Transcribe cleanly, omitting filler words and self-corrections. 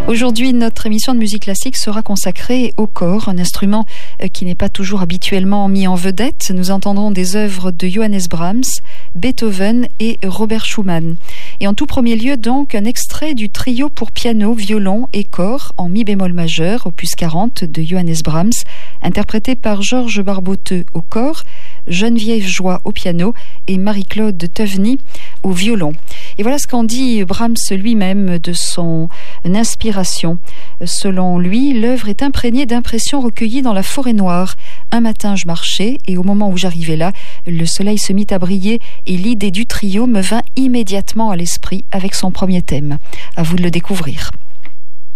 Aujourd'hui, notre émission de musique classique sera consacrée au cor, un instrument qui n'est pas toujours habituellement mis en vedette. Nous entendrons des œuvres de Johannes Brahms, Beethoven et Robert Schumann. Et en tout premier lieu, donc, un extrait du trio pour piano, violon et cor en mi bémol majeur, opus 40 de Johannes Brahms, interprété par Georges Barbauteux au cor, Geneviève Joie au piano et Marie-Claude Teveny au violon. Et voilà ce qu'en dit Brahms lui-même de son inspiration. Selon lui, l'œuvre est imprégnée d'impressions recueillies dans la forêt noire. Un matin, je marchais et au moment où j'arrivais là, le soleil se mit à briller et l'idée du trio me vint immédiatement à l'esprit avec son premier thème. À vous de le découvrir.